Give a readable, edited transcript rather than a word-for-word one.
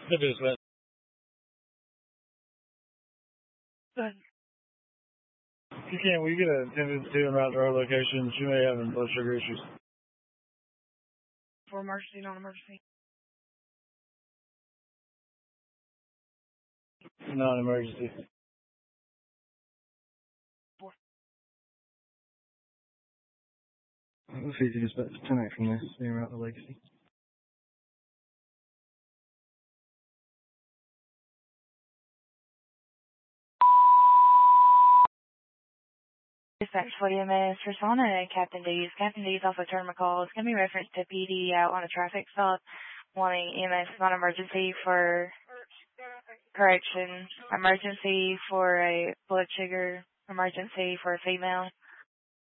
Good news, man. If you can, will you get an attendant to and route to our location? She may have blood sugar issues. For emergency, non-emergency. Non-emergency. Let's see if you dispatch 10 from this. Being route to Legacy. Dispatch 40 MS, respond to Captain D's. Captain D's also turned my call. It's going to be reference to PD out on a traffic stop, wanting EMS non-emergency for correction, emergency for a blood sugar, emergency for a female.